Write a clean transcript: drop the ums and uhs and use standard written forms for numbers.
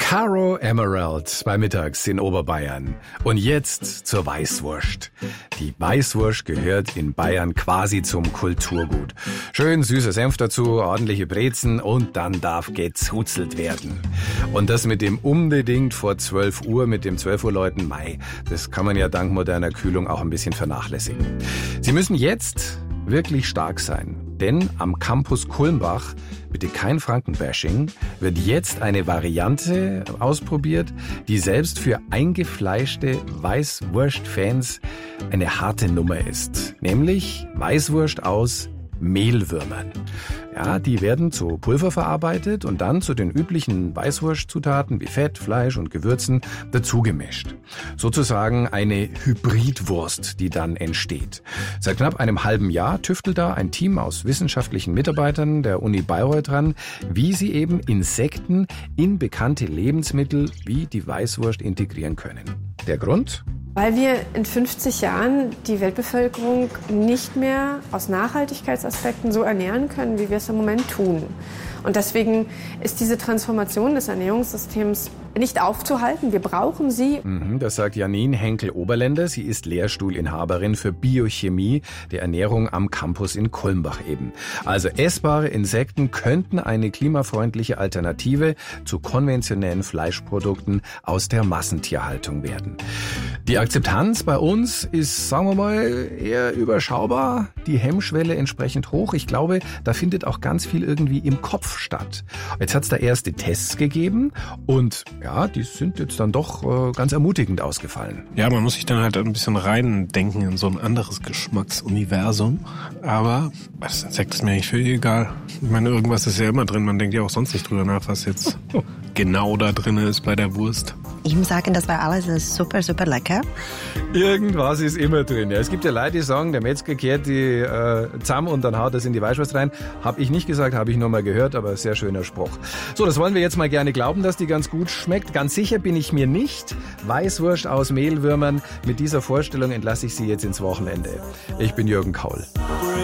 Caro Emerald bei Mittags in Oberbayern. Und jetzt zur Weißwurst. Die Weißwurst gehört in Bayern quasi zum Kulturgut. Schön süßer Senf dazu, ordentliche Brezen und dann darf gezuzelt werden. Und das mit dem unbedingt vor 12 Uhr, mit dem 12 Uhr Läuten Mai, das kann man ja dank moderner Kühlung auch ein bisschen vernachlässigen. Sie müssen jetzt wirklich stark sein. Denn am Campus Kulmbach, bitte kein Frankenbashing, wird jetzt eine Variante ausprobiert, die selbst für eingefleischte Weißwurst-Fans eine harte Nummer ist. Nämlich Weißwurst aus Mehlwürmern. Ja, die werden zu Pulver verarbeitet und dann zu den üblichen Weißwurstzutaten wie Fett, Fleisch und Gewürzen dazugemischt. Sozusagen eine Hybridwurst, die dann entsteht. Seit knapp einem halben Jahr tüftelt da ein Team aus wissenschaftlichen Mitarbeitern der Uni Bayreuth dran, wie sie eben Insekten in bekannte Lebensmittel wie die Weißwurst integrieren können. Der Grund? Weil wir in 50 Jahren die Weltbevölkerung nicht mehr aus Nachhaltigkeitsaspekten so ernähren können, wie wir es im Moment tun. Und deswegen ist diese Transformation des Ernährungssystems nicht aufzuhalten. Wir brauchen sie. Das sagt Janine Henkel-Oberländer. Sie ist Lehrstuhlinhaberin für Biochemie der Ernährung am Campus in Kulmbach eben. Also essbare Insekten könnten eine klimafreundliche Alternative zu konventionellen Fleischprodukten aus der Massentierhaltung werden. Die Akzeptanz bei uns ist, sagen wir mal, eher überschaubar. Die Hemmschwelle entsprechend hoch. Ich glaube, da findet auch ganz viel irgendwie im Kopf statt. Jetzt hat es da erste Tests gegeben und ja, die sind jetzt dann doch ganz ermutigend ausgefallen. Ja, man muss sich dann halt ein bisschen reindenken in so ein anderes Geschmacksuniversum. Aber das Insekt ist mir eigentlich völlig egal. Ich meine, irgendwas ist ja immer drin. Man denkt ja auch sonst nicht drüber nach, was jetzt genau da drin ist bei der Wurst. Ich muss sagen, das war alles super, super lecker. Irgendwas ist immer drin. Ja, es gibt ja Leute, die sagen, der Metzger kehrt die zusammen und dann haut das in die Weißwurst rein. Habe ich nicht gesagt, habe ich nur mal gehört, aber sehr schöner Spruch. So, das wollen wir jetzt mal gerne glauben, dass die ganz gut schmeckt. Ganz sicher bin ich mir nicht. Weißwurst aus Mehlwürmern. Mit dieser Vorstellung entlasse ich Sie jetzt ins Wochenende. Ich bin Jürgen Kaul.